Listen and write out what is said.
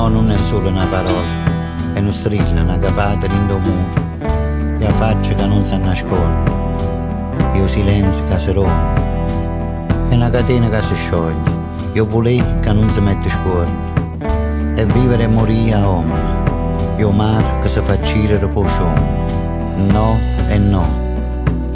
No, non è solo una parola, è uno strillo, una capata in muro, e la faccia che non si nasconde, e il silenzio che si rompe, è una catena che si scioglie, io volevo che non si mette scuola, e vivere e morire a ombra, io mare che si fa girare per sciombo, no e no.